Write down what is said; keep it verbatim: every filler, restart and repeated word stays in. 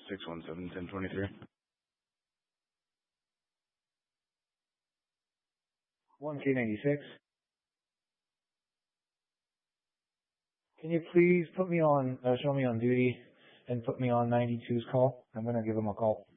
six one seven, ten twenty-three. one K ninety-six. Can you please put me on, uh, show me on duty and put me on ninety-two's call? I'm going to give him a call.